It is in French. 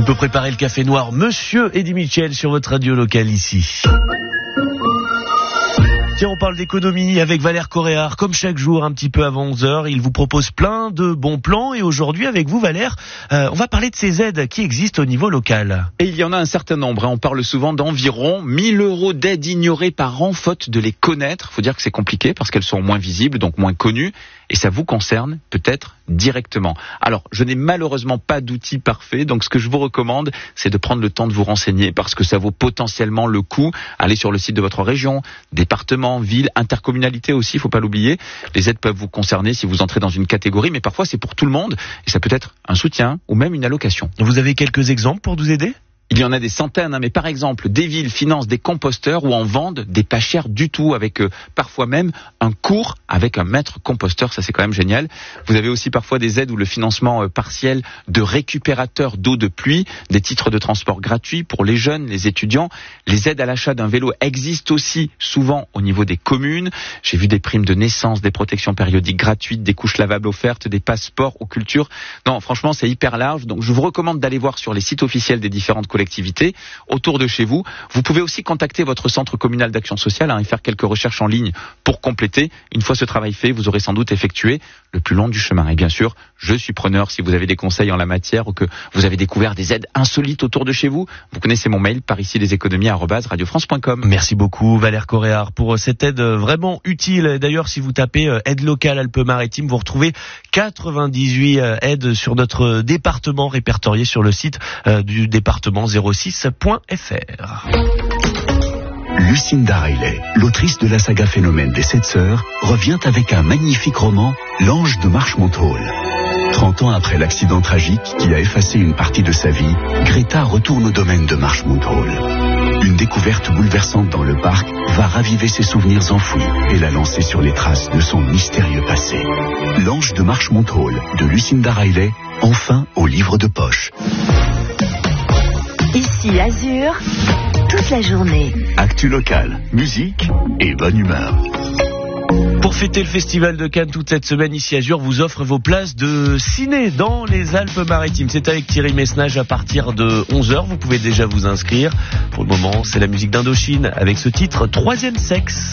Tu peux préparer le café noir, monsieur Eddy Mitchell, sur votre radio locale ici. Tiens, on parle d'économie avec Valère Coréard. Comme chaque jour, un petit peu avant 11h, il vous propose plein de bons plans. Et aujourd'hui, avec vous, Valère, on va parler de ces aides qui existent au niveau local. Et il y en a un certain nombre. On parle souvent d'environ 1000 € d'aides ignorées par an, faute de les connaître. Il faut dire que c'est compliqué parce qu'elles sont moins visibles, donc moins connues. Et ça vous concerne peut-être directement. Alors, je n'ai malheureusement pas d'outil parfait. Donc, ce que je vous recommande, c'est de prendre le temps de vous renseigner parce que ça vaut potentiellement le coup. Allez sur le site de votre région, département, ville, intercommunalité aussi, il faut pas l'oublier. Les aides peuvent vous concerner si vous entrez dans une catégorie, mais parfois c'est pour tout le monde et ça peut être un soutien ou même une allocation. Vous avez quelques exemples pour nous aider ? Il y en a des centaines, mais par exemple, des villes financent des composteurs ou en vendent des pas chers du tout, avec parfois même un cours avec un maître composteur, ça c'est quand même génial. Vous avez aussi parfois des aides ou le financement partiel de récupérateurs d'eau de pluie, des titres de transport gratuits pour les jeunes, les étudiants. Les aides à l'achat d'un vélo existent aussi souvent au niveau des communes. J'ai vu des primes de naissance, des protections périodiques gratuites, des couches lavables offertes, des passeports aux cultures. Non, franchement, c'est hyper large, donc je vous recommande d'aller voir sur les sites officiels des différentes collectivités autour de chez vous. Vous pouvez aussi contacter votre centre communal d'action sociale et faire quelques recherches en ligne pour compléter. Une fois ce travail fait, vous aurez sans doute effectué le plus long du chemin. Et bien sûr, je suis preneur si vous avez des conseils en la matière ou que vous avez découvert des aides insolites autour de chez vous. Vous connaissez mon mail, par ici leséconomies@radiofrance.com. Merci beaucoup Valère Coréard pour cette aide vraiment utile. D'ailleurs, si vous tapez aide locale Alpes-Maritimes, vous retrouvez 98 aides sur notre département répertoriées sur le site du département 06.fr. Lucinda Riley, l'autrice de la saga Phénomène des 7 sœurs, revient avec un magnifique roman, L'Ange de Marchmont Hall. 30 ans après l'accident tragique qui a effacé une partie de sa vie, Greta retourne au domaine de Marchmont Hall. Une découverte bouleversante dans le parc va raviver ses souvenirs enfouis et la lancer sur les traces de son mystérieux passé. L'Ange de Marchmont Hall de Lucinda Riley, enfin au livre de poche. Ici Azur, toute la journée. Actu local, musique et bonne humeur. Pour fêter le festival de Cannes toute cette semaine, ici Azur vous offre vos places de ciné dans les Alpes-Maritimes. C'est avec Thierry Messnage à partir de 11h. Vous pouvez déjà vous inscrire. Pour le moment, c'est la musique d'Indochine avec ce titre, Troisième Sexe.